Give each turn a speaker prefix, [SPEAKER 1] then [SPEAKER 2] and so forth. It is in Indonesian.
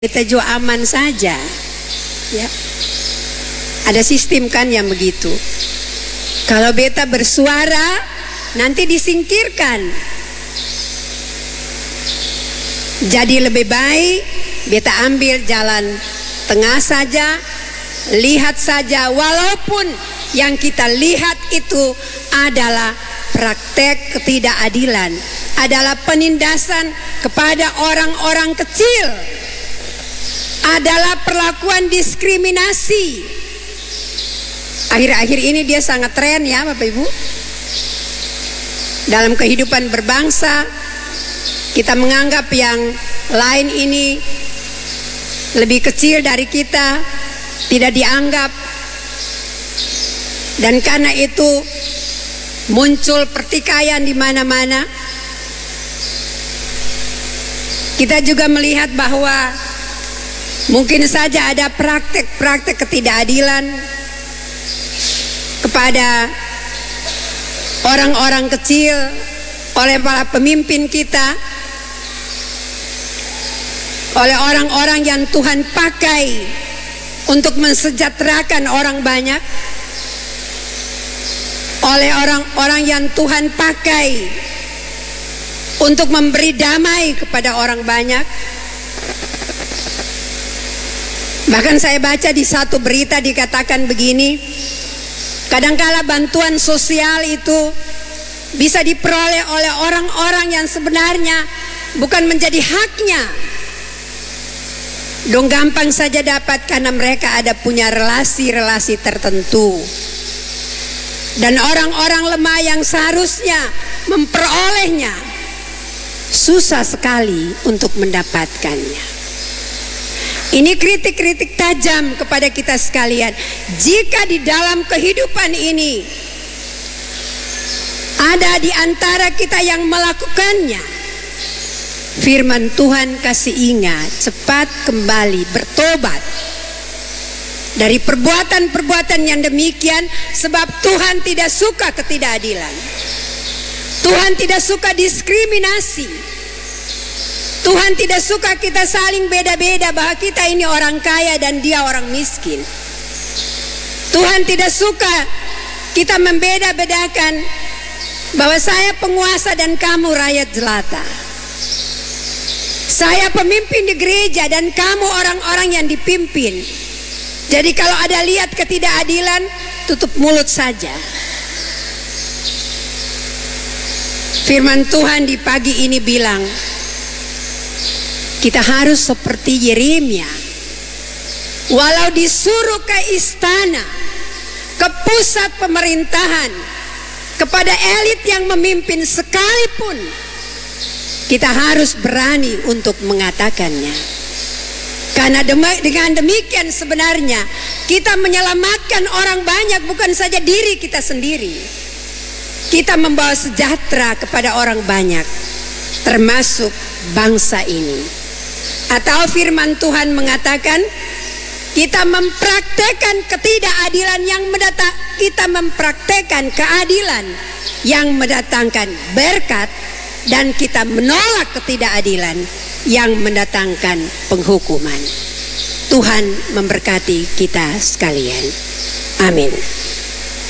[SPEAKER 1] Kita juga aman saja, ya. Ada sistem kan yang begitu. Kalau beta bersuara, nanti disingkirkan. Jadi lebih baik beta ambil jalan tengah saja, lihat saja, walaupun yang kita lihat itu adalah praktek ketidakadilan, adalah penindasan kepada orang-orang kecil, adalah perlakuan diskriminasi. Akhir-akhir ini dia sangat tren ya Bapak Ibu. Dalam kehidupan berbangsa, kita menganggap yang lain ini lebih kecil dari kita, tidak dianggap. Dan karena itu muncul pertikaian di mana-mana. Kita juga melihat bahwa mungkin saja ada praktek-praktek ketidakadilan kepada orang-orang kecil oleh para pemimpin kita, oleh orang-orang yang Tuhan pakai untuk mensejahterakan orang banyak, oleh orang-orang yang Tuhan pakai untuk memberi damai kepada orang banyak. Bahkan saya baca di satu berita dikatakan begini, kadangkala bantuan sosial itu bisa diperoleh oleh orang-orang yang sebenarnya bukan menjadi haknya. Dong gampang saja dapat karena mereka ada punya relasi-relasi tertentu. Dan orang-orang lemah yang seharusnya memperolehnya susah sekali untuk mendapatkannya. Ini kritik-kritik tajam kepada kita sekalian. Jika di dalam kehidupan ini ada di antara kita yang melakukannya, firman Tuhan kasih ingat, cepat kembali bertobat dari perbuatan-perbuatan yang demikian, sebab Tuhan tidak suka ketidakadilan. Tuhan tidak suka diskriminasi. Tuhan tidak suka kita saling beda-beda, bahwa kita ini orang kaya dan dia orang miskin. Tuhan tidak suka kita membeda-bedakan bahwa saya penguasa dan kamu rakyat jelata. Saya pemimpin di gereja dan kamu orang-orang yang dipimpin. Jadi kalau ada lihat ketidakadilan, tutup mulut saja. Firman Tuhan di pagi ini bilang, kita harus seperti Yeremia. Walau disuruh ke istana, ke pusat pemerintahan, kepada elit yang memimpin sekalipun, kita harus berani untuk mengatakannya. Karena dengan demikian sebenarnya kita menyelamatkan orang banyak, bukan saja diri kita sendiri. Kita membawa sejahtera kepada orang banyak, termasuk bangsa ini. Atau firman Tuhan mengatakan, kita mempraktekkan ketidakadilan yang kita mempraktekkan keadilan yang mendatangkan berkat, dan kita menolak ketidakadilan yang mendatangkan penghukuman. Tuhan memberkati kita sekalian. Amin.